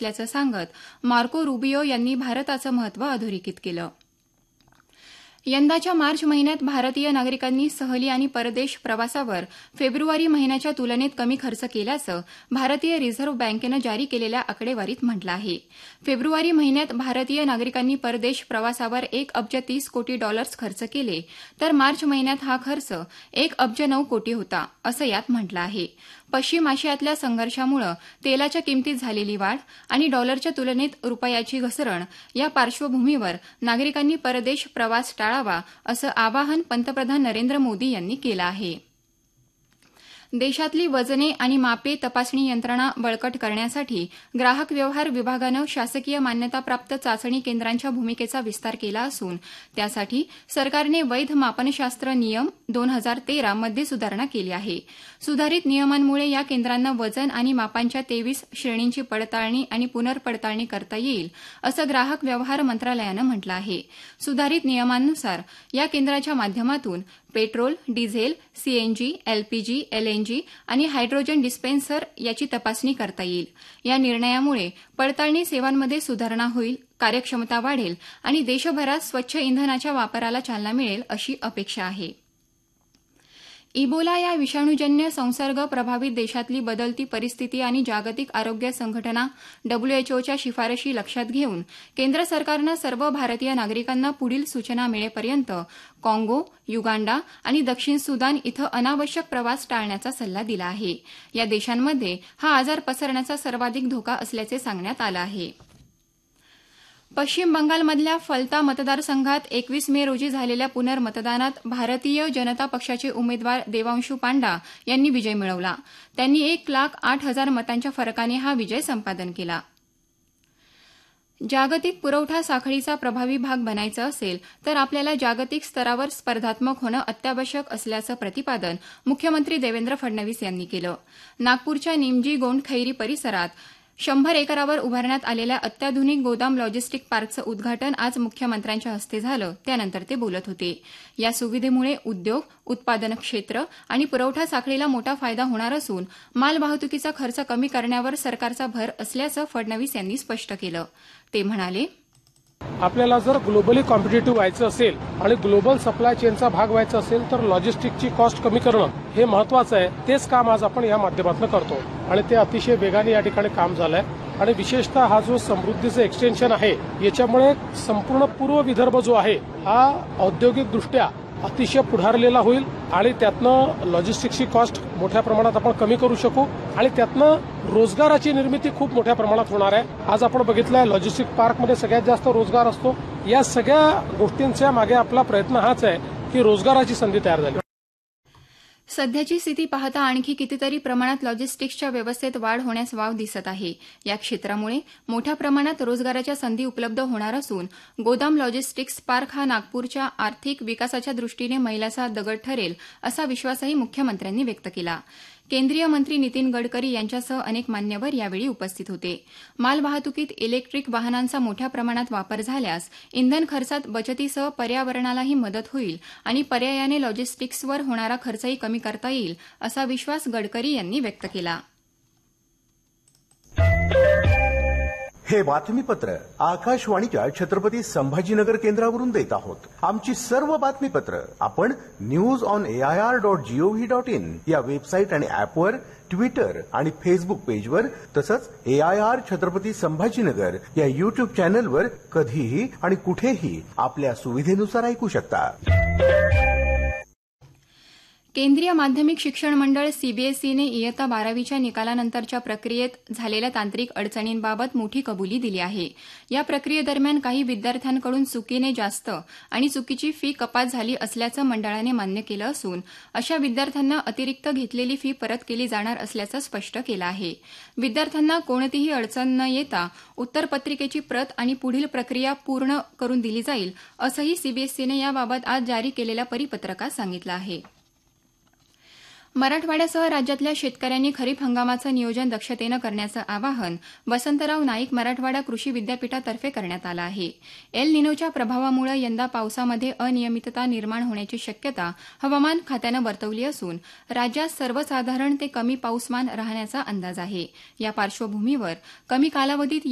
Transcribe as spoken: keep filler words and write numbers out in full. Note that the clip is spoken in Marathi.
असल्याचं सांगत मार्को रुबियो यांनी भारताचं महत्त्व अधोरेखित केलं. यंदाच्या मार्च महिन्यात भारतीय नागरिकांनी सहली आणि परदेश प्रवासावर फेब्रुवारी महिन्याच्या तुलनेत कमी खर्च केल्याचं भारतीय रिझर्व्ह बँकेनं जारी केलेल्या आकडेवारीत म्हटलं आहे. फेब्रुवारी महिन्यात भारतीय नागरिकांनी परदेश प्रवासावर एक अब्ज तीस कोटी डॉलर्स खर्च केले, तर मार्च महिन्यात हा खर्च एक अब्ज नऊ कोटी होता, असं यात म्हटलं आहे. पश्चिम आशियातल्या संघर्षामुळे तेलाच्या किंमतीत झालेली वाढ आणि डॉलरच्या तुलनेत रुपयाची घसरण या पार्श्वभूमीवर नागरिकांनी परदेश प्रवास टाळावा असं आवाहन पंतप्रधान नरेंद्र मोदी यांनी केलं आहे. देशातली वजने आणि मापे तपासणी यंत्रणा बळकट करण्यासाठी ग्राहक व्यवहार विभागानं शासकीय मान्यताप्राप्त चाचणी केंद्रांच्या भूमिकेचा विस्तार केला असून त्यासाठी सरकारने वैध मापनशास्त्र नियम दोन हजार तेरा मध्ये सुधारणा केली आहे. सुधारित नियमांमुळे या केंद्रांना वजन आणि मापांच्या तेवीस श्रेणींची पडताळणी आणि पुनर्पडताळणी करता येईल, असं ग्राहक व्यवहार मंत्रालयानं म्हटलं आहे. सुधारित नियमांनुसार या केंद्राच्या माध्यमातून petrol, diesel, CNG, LPG, LNG आणि हायड्रोजन डिस्पेन्सर याची तपासणी करता येईल. या निर्णयामुळे पडताळणी सेवांमध्ये सुधारणा होईल, कार्यक्षमता वाढेल आणि देशभरात स्वच्छ इंधनाच्या वापराला चालना मिळेल अशी अपेक्षा आहे. इबोला या विषाणूजन्य संसर्ग प्रभावित देशातली बदलती परिस्थिती आणि जागतिक आरोग्य संघटना डब्ल्यूएचओच्या शिफारशी लक्षात घेऊन केंद्र सरकारनं सर्व भारतीय नागरिकांना पुढील सूचना मिळेपर्यंत काँगो, युगांडा आणि दक्षिण सुदान इथं अनावश्यक प्रवास टाळण्याचा सल्ला दिला आहे. या देशांमध्ये हा आजार पसरण्याचा सर्वाधिक धोका असल्याचे सांगण्यात आलं आहे. पश्चिम बंगालमधल्या फलता मतदारसंघात एकवीस मे रोजी झालेल्या पुनर्मतदानात भारतीय जनता पक्षाचे उमेदवार देवांशू पांडा यांनी विजय मिळवला. त्यांनी एक लाख आठ हजार मतांच्या फरकाने हा विजय संपादन केला. जागतिक पुरवठा साखळीचा प्रभावी भाग बनायचं असेल तर आपल्याला जागतिक स्तरावर स्पर्धात्मक होणं अत्यावश्यक असल्याचं प्रतिपादन मुख्यमंत्री देवेंद्र फडणवीस यांनी केलं. नागपूरच्या निमजी गोंडखैरी परिसरात शंभर एकरावर उभारण्यात आलेल्या अत्याधुनिक गोदाम लॉजिस्टिक पार्कचं उद्घाटन आज मुख्यमंत्र्यांच्या हस्ते झालं, त्यानंतर ते बोलत होते. या सुविधेमुळे उद्योग, उत्पादन क्षेत्र आणि पुरवठा साखळीला मोठा फायदा होणार असून मालवाहतुकीचा खर्च कमी करण्यावर सरकारचा भर असल्याचं फडणवीस यांनी स्पष्ट केलं. ते म्हणाले, आपल्याला जर ग्लोबली कॉम्पिटिटिव्ह व्हायचं असेल आणि ग्लोबल सप्लाय चेनचा भाग व्हायचा असेल तर लॉजिस्टिकची कॉस्ट कमी करणं हे महत्वाचं आहे. तेच काम आज आपण या माध्यमातून करतो आणि ते अतिशय वेगाने या ठिकाणी काम झालंय. आणि विशेषतः हा जो समृद्धीचं एक्सटेन्शन आहे याच्यामुळे संपूर्ण पूर्व विदर्भ जो आहे हा औद्योगिकदृष्ट्या अतिशय पुढारलेला होईल आणि त्यातनं लॉजिस्टिक्सची कॉस्ट मोठ्या प्रमाणात आपण कमी करू शकू आणि त्यातनं रोजगाराची निर्मिती खूप मोठ्या प्रमाणात होणार आहे. आज आपण बघितलंय लॉजिस्टिक पार्कमध्ये सगळ्यात जास्त रोजगार असतो. या सगळ्या गोष्टींच्या मागे आपला प्रयत्न हाच आहे की रोजगाराची संधी तयार झाली. सध्याची स्थिती पाहता आणखी कितीतरी प्रमाणात लॉजिस्टिक्सच्या व्यवस्थेत वाढ होण्यास वाव दिसत आहे. या क्षेत्रामुळे मोठ्या प्रमाणात रोजगाराच्या संधी उपलब्ध होणार असून गोदाम लॉजिस्टिक्स पार्क हा नागपूरच्या आर्थिक विकासाच्या दृष्टीने मैलाचा दगड ठरेल असा विश्वासही मुख्यमंत्र्यांनी व्यक्त केला. केंद्रीय मंत्री नितीन गडकरी यांच्यासह अनेक मान्यवर यावेळी उपस्थित होते. मालवाहतुकीत इलेक्ट्रिक वाहनांचा मोठ्या प्रमाणात वापर झाल्यास इंधन खर्चात बचतीसह पर्यावरणालाही मदत होईल आणि पर्यायाने लॉजिस्टिक्सवर होणारा खर्चही कमी करता येईल असा विश्वास गडकरी यांनी व्यक्त केला. हे बातमीपत्र आकाशवाणीच्या छत्रपती संभाजीनगर केंद्रावरून देत आहोत. आमची सर्व बातमीपत्र आपण news on AIR dot G O V dot in या वेबसाईट आणि ऍपवर, ट्विटर आणि फेसबुक पेजवर तसंच एआयआर छत्रपती संभाजीनगर या युट्यूब चॅनलवर कधीही आणि कुठेही आपल्या सुविधेनुसार ऐकू शकता. केंद्रीय माध्यमिक शिक्षण मंडळ सीबीएसईने इयत्ता बारावीच्या निकालानंतरच्या प्रक्रियेत झालेल्या तांत्रिक अडचणींबाबत मोठी कबुली दिली आहे. या प्रक्रियेदरम्यान काही विद्यार्थ्यांकडून चुकीने जास्त आणि चुकीची फी कपात झाली असल्याचं मंडळाने मान्य केलं असून अशा विद्यार्थ्यांना अतिरिक्त घेतलेली फी परत केली जाणार असल्याचं स्पष्ट केलं आहे. विद्यार्थ्यांना कोणतीही अडचण न येता उत्तरपत्रिकेची प्रत आणि पुढील प्रक्रिया पूर्ण करून दिली जाईल असंही सीबीएसईने याबाबत आज जारी केलेल्या परिपत्रकात सांगितलं आहे. मराठवाड्यासह राज्यातल्या शेतकऱ्यांनी खरीप हंगामाचं नियोजन दक्षतेनं करण्याचं आवाहन वसंतराव नाईक मराठवाडा कृषी विद्यापीठातर्फे करण्यात आलं आहे. एल निनोच्या प्रभावामुळे यंदा पावसामध्ये अनियमितता निर्माण होण्याची शक्यता हवामान खात्यानं वर्तवली असून राज्यात सर्वसाधारण ते कमी पाऊसमान राहण्याचा अंदाज आहे. या पार्श्वभूमीवर कमी कालावधीत